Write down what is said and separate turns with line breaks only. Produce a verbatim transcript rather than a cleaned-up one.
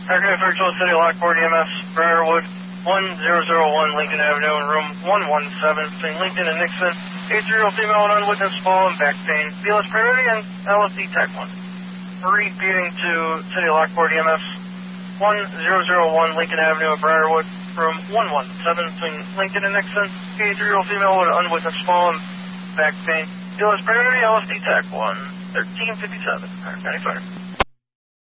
Arcadia Virtual City Lockport E M S, Briarwood, one zero zero one Lincoln Avenue in room one one seven between Lincoln and Nixon. eight-year-old female and unwitnessed fall and back pain. B L S priority and L S D tech one. Repeating to City Lockport E M S, one zero zero one Lincoln Avenue in Briarwood, room one one seven between Lincoln and Nixon. eight-year-old female with unwitnessed fall and back pain. B L S priority, L S D tech one. thirteen fifty-seven. County Fire.